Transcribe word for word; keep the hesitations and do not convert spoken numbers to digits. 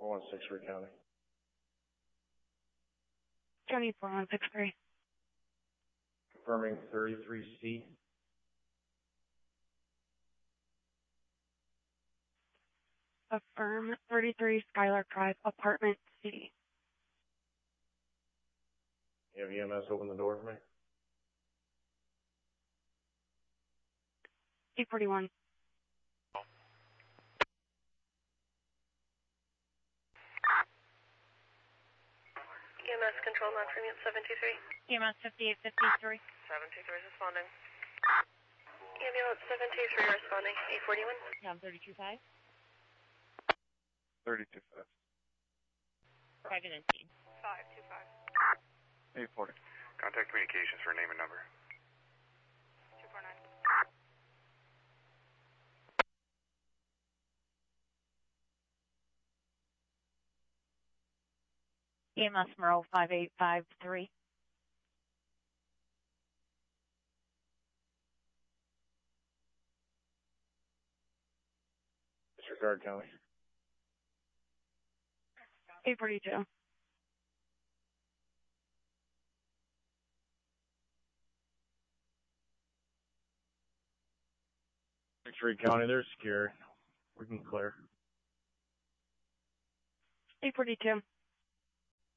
four one six three County. County four one six three. Confirming thirty-three C. Affirm thirty-three Skylar Drive, Apartment C. You have E M S open the door for me? eight forty-one. E M S control, not premium seven two three. E M S fifty-eight fifty-three. seven two three responding. Ambulance seven two three responding. eight forty-one. Yeah, thirty-two five. thirty-two five. Private N T. five two five. eight forty. Contact communications for name and number. two four nine. E M S Merle five eight five three. Disregard County. eight forty-two. Victory County, they're scared. We can clear. eight forty-two.